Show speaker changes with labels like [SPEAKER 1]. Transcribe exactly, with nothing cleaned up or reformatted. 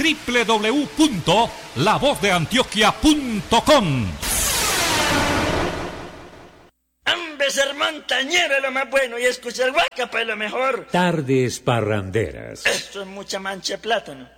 [SPEAKER 1] doble u doble u doble u punto la voz de antioquia punto com.
[SPEAKER 2] Ser montañero es lo más bueno y escuchar Guacapa es lo mejor.
[SPEAKER 3] Tardes parranderas.
[SPEAKER 2] Esto es mucha mancha de plátano.